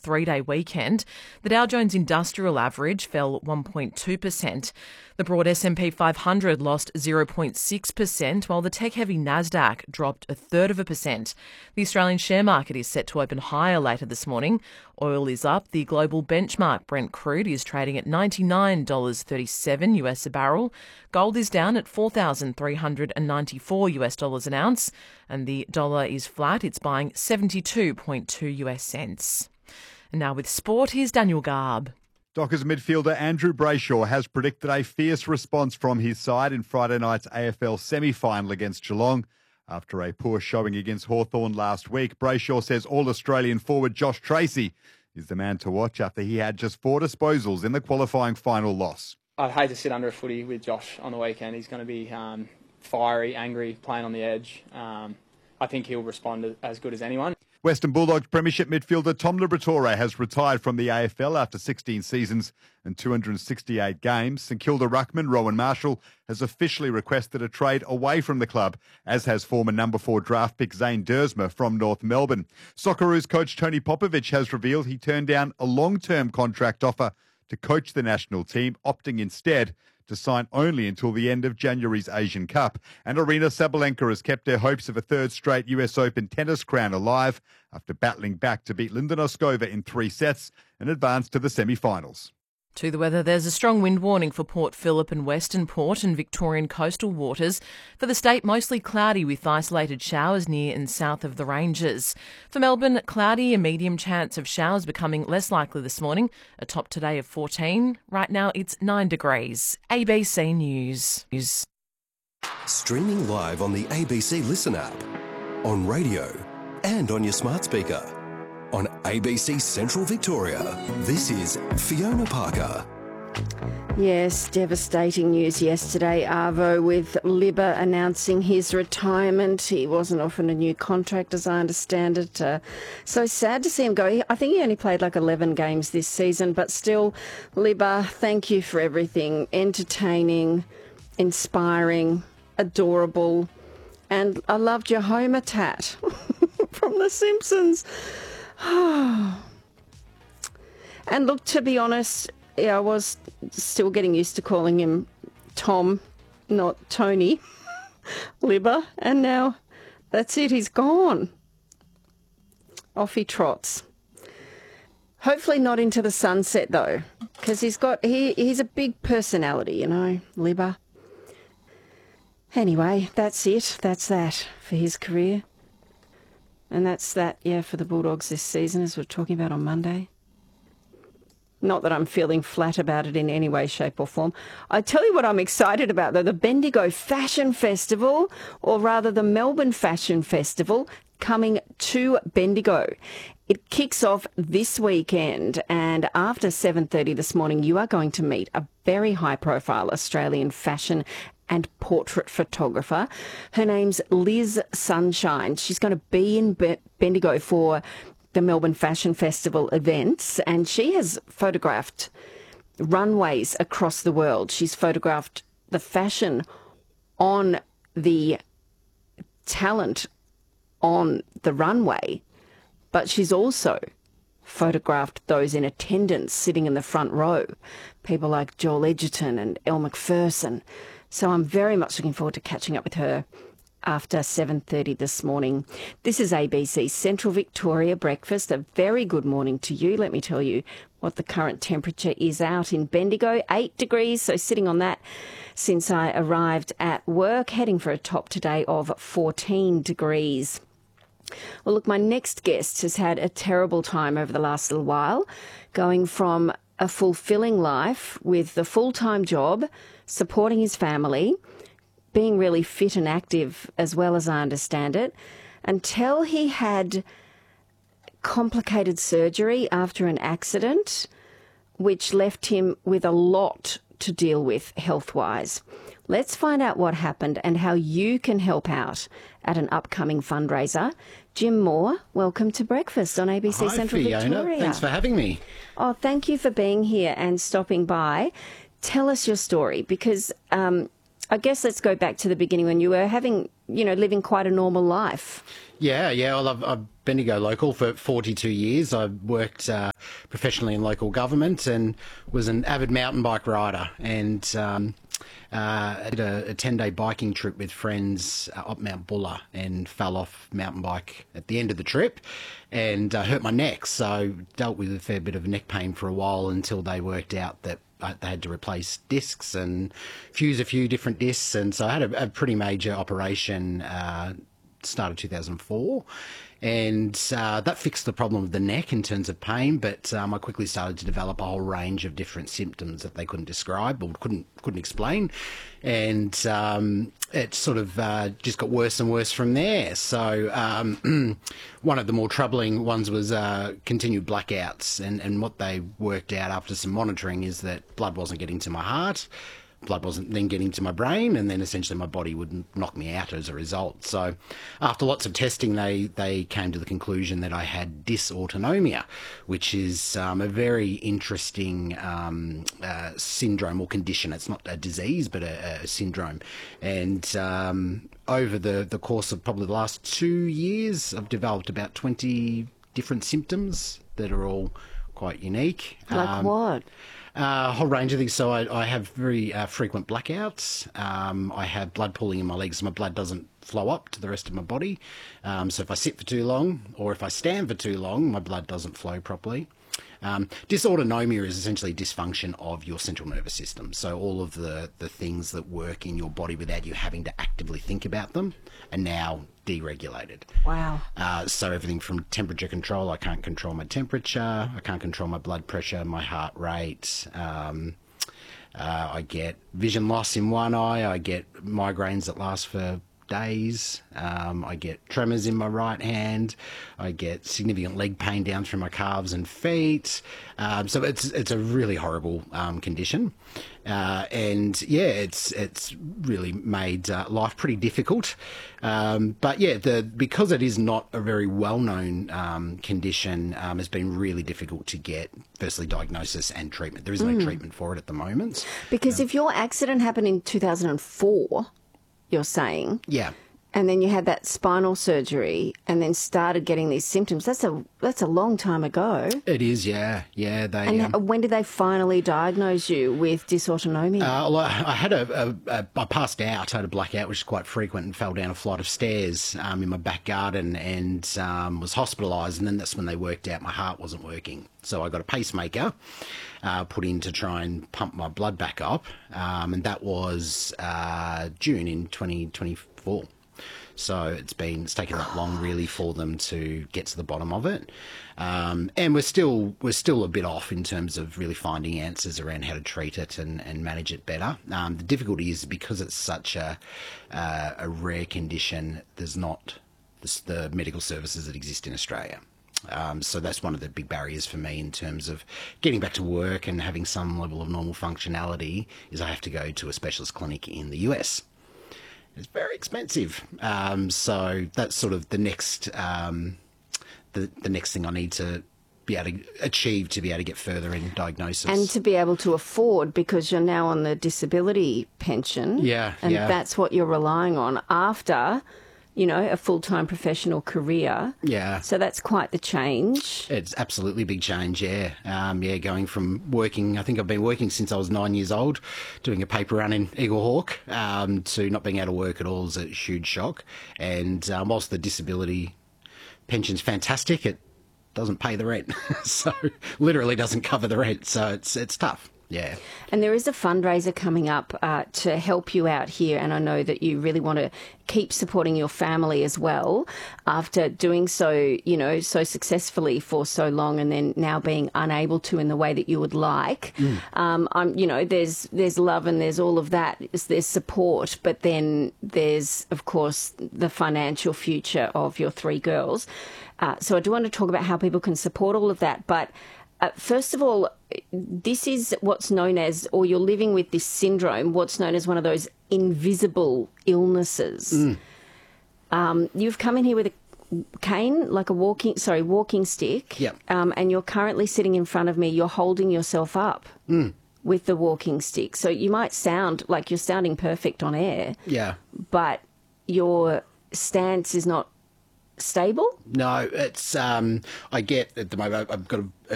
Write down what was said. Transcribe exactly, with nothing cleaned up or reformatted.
three-day weekend. The Dow Jones Industrial Average fell one point two percent. The broad S and P five hundred lost zero point six percent, while the tech-heavy Nasdaq dropped a third of a percent. The Australian share market is set to open higher later this morning. Oil is up. The global benchmark Brent crude is trading at ninety-nine dollars thirty-seven U S a barrel. Gold is down at four thousand three hundred ninety-four U S dollars an ounce, and the dollar is flat. It's buying seventy-two point two U S cents. And now with sport, here's Daniel Garb. Dockers midfielder Andrew Brayshaw has predicted a fierce response from his side in Friday night's A F L semi-final against Geelong. After a poor showing against Hawthorn last week, Brayshaw says All-Australian forward Josh Tracy is the man to watch after he had just four disposals in the qualifying final loss. I'd hate to sit under a footy with Josh on the weekend. He's going to be um, fiery, angry, playing on the edge. Um, I think he'll respond as good as anyone. Western Bulldogs Premiership midfielder Tom Liberatore has retired from the A F L after sixteen seasons and two hundred sixty-eight games. St Kilda ruckman Rowan Marshall has officially requested a trade away from the club, as has former number four draft pick Zane Dersma from North Melbourne. Socceroos coach Tony Popovic has revealed he turned down a long-term contract offer to coach the national team, opting instead to sign only until the end of January's Asian Cup. And Aryna Sabalenka has kept her hopes of a third straight U S Open tennis crown alive after battling back to beat Linda Noskova in three sets and advance to the semi-finals. To the weather, there's a strong wind warning for Port Phillip and Western Port and Victorian coastal waters. For the state, mostly cloudy with isolated showers near and south of the ranges. For Melbourne, cloudy, a medium chance of showers becoming less likely this morning. A top today of fourteen. Right now it's nine degrees. A B C News. News. Streaming live on the A B C Listen app, on radio and on your smart speaker. On A B C Central Victoria, this is Fiona Parker. Yes, devastating news yesterday, Arvo, with Libba announcing his retirement. He wasn't offered a new contract, as I understand it. Uh, so sad to see him go. I think he only played like eleven games this season, but still, Libba, thank you for everything. Entertaining, inspiring, adorable, and I loved your Homer tat from The Simpsons. And look, to be honest, yeah, I was still getting used to calling him Tom, not Tony, Libba, and now that's it, he's gone. Off he trots. Hopefully not into the sunset though, because he's got he he's a big personality, you know, Libba. Anyway, that's it. That's that for his career. And that's that, yeah, for the Bulldogs this season, as we we're talking about on Monday. Not that I'm feeling flat about it in any way, shape or form. I tell you what I'm excited about, though, the Bendigo Fashion Festival, or rather the Melbourne Fashion Festival, coming to Bendigo. It kicks off this weekend, and after seven thirty this morning, you are going to meet a very high-profile Australian fashion and portrait photographer. Her name's Liz Sunshine. She's going to be in Be- Bendigo for the Melbourne Fashion Festival events, and she has photographed runways across the world. She's photographed the fashion on the talent on the runway, but she's also photographed those in attendance sitting in the front row, people like Joel Edgerton and Elle Macpherson. So I'm very much looking forward to catching up with her after seven thirty this morning. This is A B C Central Victoria Breakfast. A very good morning to you. Let me tell you what the current temperature is out in Bendigo. Eight degrees, so sitting on that since I arrived at work, heading for a top today of fourteen degrees. Well, look, my next guest has had a terrible time over the last little while, going from a fulfilling life with a full-time job, supporting his family, being really fit and active as well, as I understand it, until he had complicated surgery after an accident, which left him with a lot to deal with health-wise. Let's find out what happened and how you can help out at an upcoming fundraiser. Jim Moore, welcome to breakfast on A B C Hi, Central Fiona. Victoria. Thanks for having me. Oh, thank you for being here and stopping by. Tell us your story, because um, I guess let's go back to the beginning when you were having, you know, living quite a normal life. Yeah, yeah. Well, I've, I've been to Go Local for forty-two years. I worked uh, professionally in local government and was an avid mountain bike rider. And um, uh, I did a ten-day biking trip with friends uh, up Mount Buller and fell off mountain bike at the end of the trip and uh, hurt my neck. So dealt with a fair bit of neck pain for a while until they worked out that they had to replace discs and fuse a few different discs. And so I had a, a pretty major operation uh started two thousand four, and uh, that fixed the problem of the neck in terms of pain, but um, I quickly started to develop a whole range of different symptoms that they couldn't describe or couldn't couldn't explain, and um, it sort of uh, just got worse and worse from there. So um, one of the more troubling ones was uh, continued blackouts, and, and what they worked out after some monitoring is that blood wasn't getting to my heart, blood wasn't then getting to my brain, and then essentially my body would knock me out as a result. So after lots of testing, they, they came to the conclusion that I had dysautonomia, which is um, a very interesting um, uh, syndrome or condition. It's not a disease, but a, a syndrome. And um, over the, the course of probably the last two years, I've developed about twenty different symptoms that are all quite unique. Like um, what? Uh, a whole range of things. So I, I have very uh, frequent blackouts. Um, I have blood pooling in my legs. My blood doesn't flow up to the rest of my body. Um, so if I sit for too long or if I stand for too long, my blood doesn't flow properly. Um, dysautonomia is essentially dysfunction of your central nervous system. So all of the, the things that work in your body without you having to actively think about them are now deregulated. Wow. Uh, so everything from temperature control, I can't control my temperature, I can't control my blood pressure, my heart rate. Um, uh, I get vision loss in one eye, I get migraines that last for days. Um, I get tremors in my right hand. I get significant leg pain down through my calves and feet. Um, so it's it's a really horrible um, condition, uh, and yeah, it's it's really made uh, life pretty difficult. Um, but yeah, the because it is not a very well known um, condition, um, it's been really difficult to get firstly diagnosis and treatment. There is no Mm. treatment for it at the moment. Because if your accident happened in two thousand four, you're saying, Yeah. and then you had that spinal surgery and then started getting these symptoms, that's a that's a long time ago. It is, yeah, yeah. They And um, when did they finally diagnose you with dysautonomia? Uh, well, I I had a, a, a, I passed out, I had a blackout, which is quite frequent, and fell down a flight of stairs um, in my back garden and um, was hospitalised. And then that's when they worked out my heart wasn't working. So I got a pacemaker uh, put in to try and pump my blood back up. Um, and that was uh, June in twenty twenty-four. So it's been it's taken that long really for them to get to the bottom of it, um, and we're still we're still a bit off in terms of really finding answers around how to treat it and, and manage it better. Um, the difficulty is because it's such a uh, a rare condition. There's not the, the medical services that exist in Australia. Um, so that's one of the big barriers for me in terms of getting back to work and having some level of normal functionality. Is I have to go to a specialist clinic in the U S. It's very expensive, um, so that's sort of the next um, the the next thing I need to be able to achieve to be able to get further in diagnosis and to be able to afford, because you're now on the disability pension. Yeah, and yeah. that's what you're relying on after, you know, a full-time professional career. Yeah. So that's quite the change. It's absolutely a big change, yeah. Um, yeah, going from working, I think I've been working since I was nine years old, doing a paper run in Eagle Hawk, um, to not being able to work at all is a huge shock. And um, whilst the disability pension's fantastic, it doesn't pay the rent. So literally doesn't cover the rent. So it's it's tough. Yeah. And there is a fundraiser coming up uh, to help you out here, and I know that you really want to keep supporting your family as well after doing so, you know, so successfully for so long, and then now being unable to in the way that you would like. Mm. Um, I'm, you know, there's there's love and there's all of that. There's support, but then there's, of course, the financial future of your three girls. Uh, so I do want to talk about how people can support all of that, but Uh, first of all, this is what's known as, or you're living with this syndrome, what's known as one of those invisible illnesses. Mm. Um, you've come in here with a cane, like a walking, sorry, walking stick. Yep. Um, and you're currently sitting in front of me. You're holding yourself up mm. with the walking stick. So you might sound like you're sounding perfect on air. Yeah. But your stance is not stable? No, it's um, I get at the moment I've got a, a